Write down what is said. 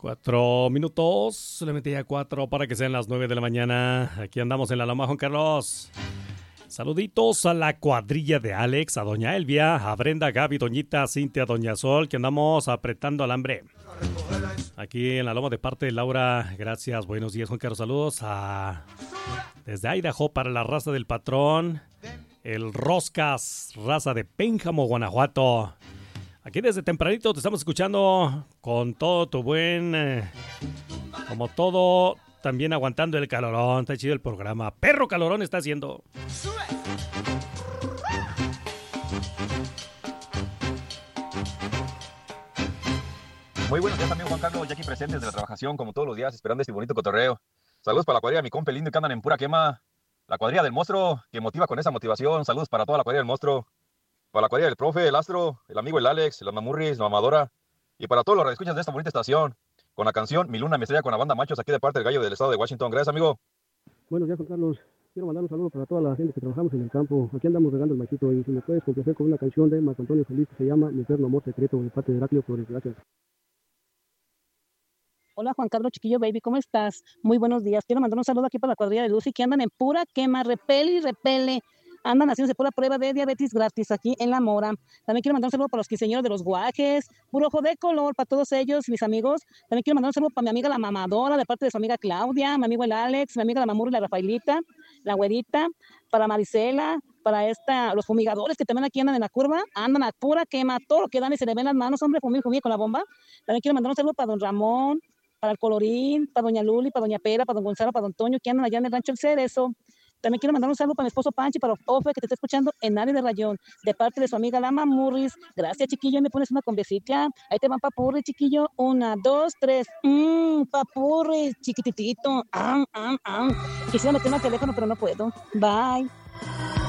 4 minutos, solamente ya 4 para que sean las 9 de la mañana. Aquí andamos en la Loma, Juan Carlos. Saluditos a la cuadrilla de Alex, a doña Elvia, a Brenda, Gaby, doñita, Cintia, doña Sol, que andamos apretando alambre. Aquí en la Loma de parte de Laura, gracias, buenos días, Juan Carlos. Saludos desde Idaho para la raza del patrón, el Roscas, raza de Pénjamo, Guanajuato. Aquí desde tempranito te estamos escuchando con todo tu buen... como todo, también aguantando el calorón. Está chido el programa. Perro calorón está haciendo. Muy buenos días también, Juan Carlos, ya aquí presentes de la trabajación, como todos los días, esperando este bonito cotorreo. Saludos para la cuadrilla de mi compa lindo que andan en pura quema. La cuadrilla del monstruo, que motiva con esa motivación. Saludos para toda la cuadrilla del monstruo. Para la cuadrilla del profe, el astro, el amigo el Alex, la mamurris, la mamadora. Y para todos los radioescuchas de esta bonita estación, con la canción Mi Luna Me Estrella con la banda Machos, aquí de parte del gallo del estado de Washington. Gracias, amigo. Buenos días, Juan Carlos. Quiero mandar un saludo para toda la gente que trabajamos en el campo. Aquí andamos regando el machito y si me puedes complacer con una canción de Marco Antonio Feliz que se llama Mi Eterno Amor Secreto de parte de Heraclio Flores. Gracias. Hola Juan Carlos Chiquillo Baby, ¿cómo estás? Muy buenos días. Quiero mandar un saludo aquí para la cuadrilla de Lucy que andan en pura quema, repele y repele. Andan haciéndose pura prueba de diabetes gratis aquí en La Mora. También quiero mandar un saludo para los quinceañeros de los guajes, puro ojo de color para todos ellos, mis amigos. También quiero mandar un saludo para mi amiga la mamadora, de parte de su amiga Claudia, mi amigo el Alex, mi amiga la mamura y la Rafaelita, la güerita, para Marisela, para los fumigadores que también aquí andan en la curva, andan a pura quema, todo lo que dan y se le ven las manos, hombre, fumig con la bomba. También quiero mandar un saludo para don Ramón, para el Colorín, para doña Luli, para doña Pera, para don Gonzalo, para don Toño, que andan allá en el rancho El Cerezo. También quiero mandar un saludo para mi esposo Panchi, para Ofe, que te está escuchando en área de Rayón, de parte de su amiga Lama Murris. Gracias, chiquillo, me pones una convecita. Ahí te van papurri, chiquillo. 1, 2, 3. Papurri, chiquititito. Quisiera meterme al teléfono, pero no puedo. Bye.